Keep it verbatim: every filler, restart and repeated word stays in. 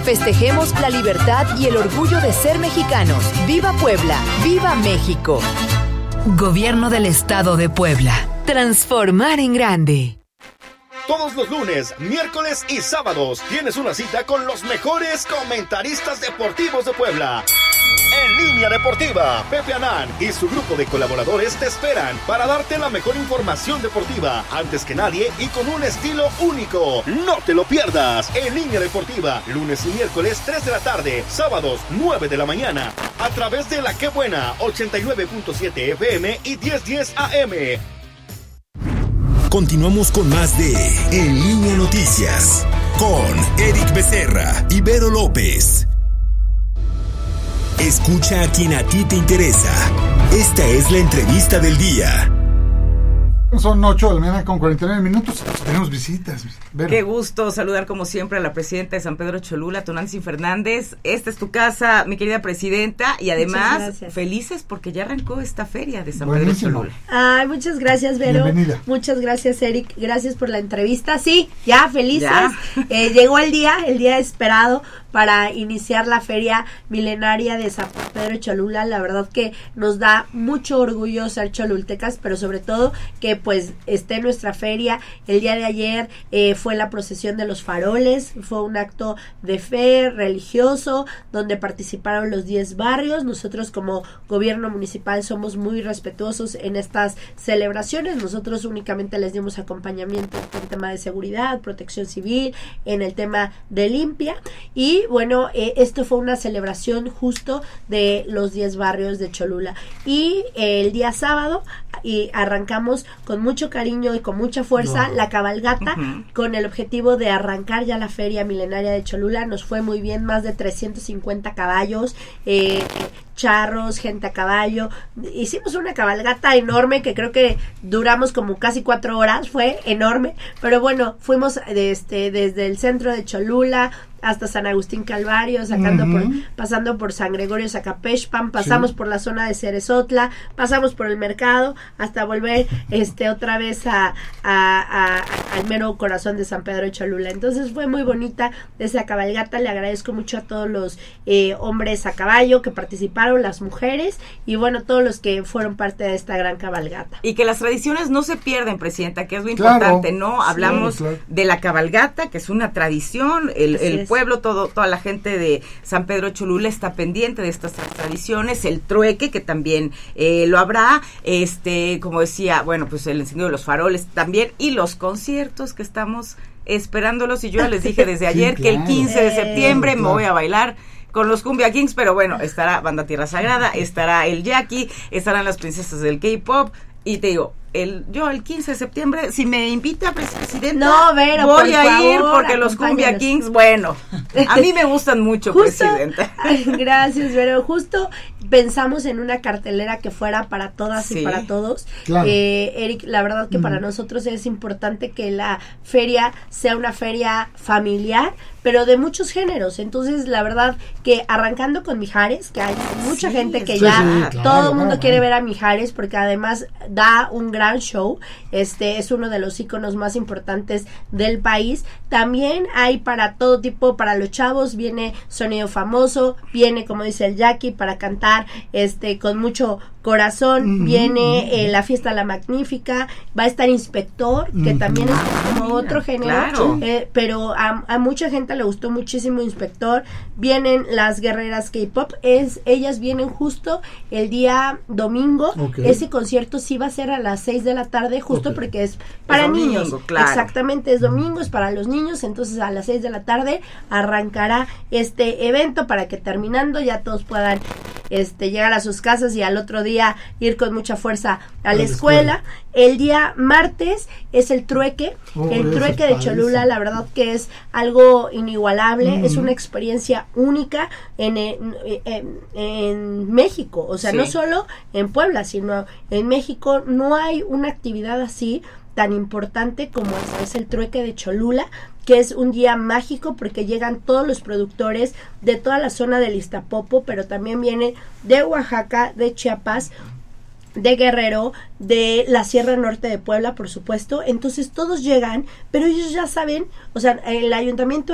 Festejemos la libertad y el orgullo de ser mexicanos. ¡Viva Puebla! ¡Viva México! Gobierno del Estado de Puebla. Transformar en grande. Todos los lunes, miércoles y sábados tienes una cita con los mejores comentaristas deportivos de Puebla. En Línea Deportiva, Pepe Anán y su grupo de colaboradores te esperan para darte la mejor información deportiva antes que nadie y con un estilo único. No te lo pierdas. En Línea Deportiva, lunes y miércoles tres de la tarde, sábados nueve de la mañana, a través de La Qué Buena ochenta y nueve punto siete F M y diez diez A M. Continuamos con más de En Línea Noticias con Eric Becerra y Vero López. Escucha a quien a ti te interesa. Esta es la entrevista del día. Son ocho de la mañana con cuarenta y nueve minutos. Tenemos visitas. Vero. Qué gusto saludar como siempre a la presidenta de San Pedro Cholula, Tonantzin Fernández. Esta es tu casa, mi querida presidenta, y además felices porque ya arrancó esta feria de San Buenísimo. Pedro Cholula. Ay, muchas gracias, Vero. Bienvenida. Muchas gracias, Eric. Gracias por la entrevista. Sí, ya felices. Ya. Eh, llegó el día, el día esperado para iniciar la feria milenaria de San Pedro Cholula. La verdad que nos da mucho orgullo ser cholultecas, pero sobre todo que pues esté nuestra feria. El día de ayer eh, fue la procesión de los faroles, fue un acto de fe religioso donde participaron los diez barrios. Nosotros como gobierno municipal somos muy respetuosos en estas celebraciones. Nosotros únicamente les dimos acompañamiento en el tema de seguridad, protección civil, en el tema de limpia, y bueno, eh, esto fue una celebración justo de los diez barrios de Cholula. Y eh, el día sábado y arrancamos con mucho cariño y con mucha fuerza wow. la cabalgata uh-huh. con el objetivo de arrancar ya la feria milenaria de Cholula. Nos fue muy bien, más de trescientos cincuenta caballos, eh, charros, gente a caballo. Hicimos una cabalgata enorme que creo que duramos como casi cuatro horas, fue enorme, pero bueno, fuimos de este, desde el centro de Cholula hasta San Agustín Calvario, sacando uh-huh. por, pasando por San Gregorio Zacapechpan, pasamos sí. por la zona de Cerezotla, pasamos por el mercado, hasta volver este otra vez a, a, a, a al mero corazón de San Pedro de Cholula. Entonces fue muy bonita esa cabalgata. Le agradezco mucho a todos los eh, hombres a caballo que participaron, las mujeres y bueno, todos los que fueron parte de esta gran cabalgata. Y que las tradiciones no se pierden, presidenta, que es lo importante, claro. ¿no? Hablamos sí, claro. de la cabalgata, que es una tradición, el, el pueblo, todo, toda la gente de San Pedro Cholula está pendiente de estas tradiciones, el trueque que también eh, lo habrá, este, como decía, bueno, pues el encendido de los faroles también, y los conciertos que estamos esperándolos, y yo ya les dije desde ayer sí, claro. que el quince de septiembre eh, me claro. voy a bailar con los Cumbia Kings, pero bueno, estará Banda Tierra Sagrada, estará el Jackie, estarán las princesas del K-pop, y te digo, el yo el quince de septiembre, si me invita presidenta, no, Vero, voy por a favor, ir porque los Cumbia Kings, bueno, a mí me gustan mucho, justo, presidenta. Ay, gracias, Vero. Justo pensamos en una cartelera que fuera para todas sí. y para todos. Claro. Eh, Eric, la verdad que mm. para nosotros es importante que la feria sea una feria familiar, pero de muchos géneros. Entonces, la verdad que arrancando con Mijares, que hay mucha sí, gente que ya sí, claro, todo el mundo claro, quiere ver a Mijares porque además da un gran show. Este es uno de los íconos más importantes del país. También hay para todo tipo, para los chavos viene Sonido Famoso, viene, como dice el Jackie, para cantar este con mucho corazón, mm-hmm. viene eh, la fiesta La Magnífica, va a estar Inspector, que mm-hmm. también es como otro género, claro. eh, pero a, a mucha gente le gustó muchísimo Inspector. Vienen las guerreras K-pop, es, ellas vienen justo el día domingo. Okay. Ese concierto sí va a ser a las seis de la tarde, justo okay. porque es para es niños, domingo, claro. exactamente, es domingo, es para los niños, entonces a las seis de la tarde arrancará este evento para que terminando ya todos puedan este llegar a sus casas y al otro día ir con mucha fuerza a la escuela. escuela. El día martes es el trueque, oh, el trueque de Cholula, la verdad que es algo inigualable, mm. es una experiencia única en, en, en, en México, o sea, sí. no solo en Puebla, sino en México no hay una actividad así tan importante como es el trueque de Cholula, que es un día mágico porque llegan todos los productores de toda la zona del Iztapopo, pero también vienen de Oaxaca, de Chiapas, de Guerrero, de la Sierra Norte de Puebla, por supuesto. Entonces todos llegan, pero ellos ya saben, o sea, el ayuntamiento